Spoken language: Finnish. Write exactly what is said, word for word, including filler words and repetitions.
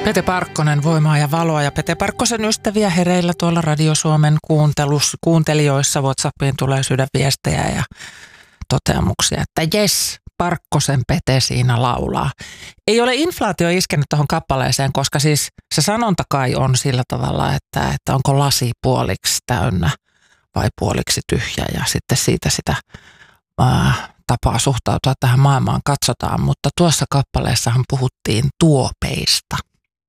Pete Parkkonen, Voimaa ja valoa, ja Pete Parkkosen ystäviä hereillä tuolla Radio Suomen kuuntelus, kuuntelijoissa. WhatsAppiin tulee sydänviestejä ja toteamuksia, että jes, Parkkosen Pete siinä laulaa. Ei ole inflaatio iskenyt tuohon kappaleeseen, koska siis se sanonta kai on sillä tavalla, että, että onko lasi puoliksi täynnä vai puoliksi tyhjä, ja sitten siitä sitä ää, tapaa suhtautua tähän maailmaan katsotaan, mutta tuossa kappaleessahan puhuttiin tuopeista.